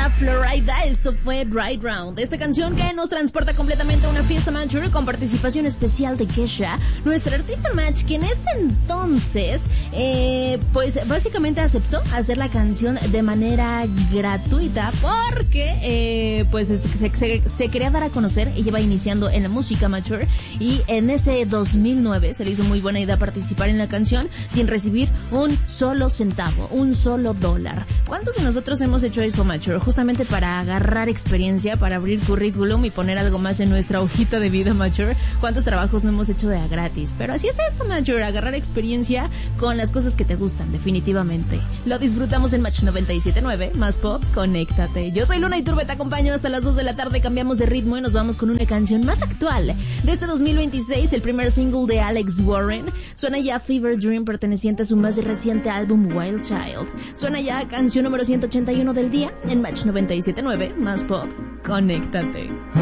Santa Florida, esto fue Right Round. Esta canción que nos transporta completamente a una fiesta mayor con participación especial de Kesha, nuestra artista match, quien ese entonces, pues básicamente aceptó hacer la canción de manera gratuita porque, pues se quería dar a conocer. Ella va iniciando en la música mature y en ese 2009 se le hizo muy buena idea participar en la canción sin recibir un solo centavo, un solo dólar. ¿Cuántos de nosotros hemos hecho eso, mature? Justamente para agarrar experiencia, para abrir currículum y poner algo más en nuestra hojita de vida, mature. ¿Cuántos trabajos no hemos hecho de a gratis? Pero así es esto, mature, agarrar experiencia con las cosas que te gustan, definitivamente. Lo disfrutamos en Match 97.9, más pop, conéctate. Yo soy Luna Iturbe, te acompaño hasta las 2 de la tarde, cambiamos de ritmo y nos vamos con una canción más actual. De este 2026, el primer single de Alex Warren, suena ya Fever Dream, perteneciente a su más reciente álbum Wild Child. Suena ya canción número 181 del día en Match 97.9, más pop, conéctate.